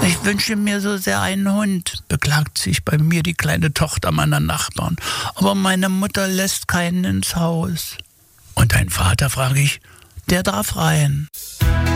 Ich wünsche mir so sehr einen Hund, beklagt sich bei mir die kleine Tochter meiner Nachbarn. Aber meine Mutter lässt keinen ins Haus. Und dein Vater, frage ich, der darf rein.